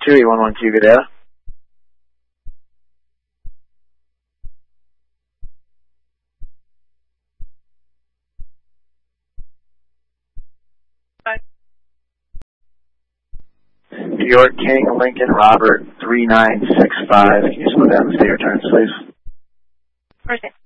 28112, good data. New York, King, Lincoln, Robert, 3965. Can you slow down the state returns, please? Perfect.